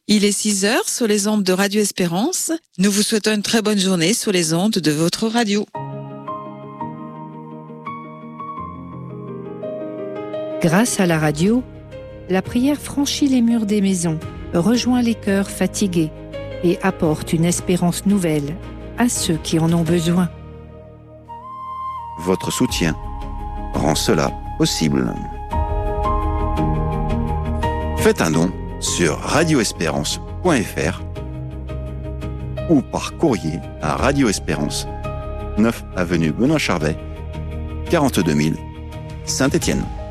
Il est 6 heures sur les ondes de Radio Espérance. Nous vous souhaitons une très bonne journée sur les ondes de votre radio. Grâce à la radio, la prière franchit les murs des maisons, rejoint les cœurs fatigués et apporte une espérance nouvelle à ceux qui en ont besoin. Votre soutien rend cela possible. Faites un don sur radioespérance.fr ou par courrier à Radio Espérance, 9 avenue Benoît Charvet, 42 000, Saint-Étienne.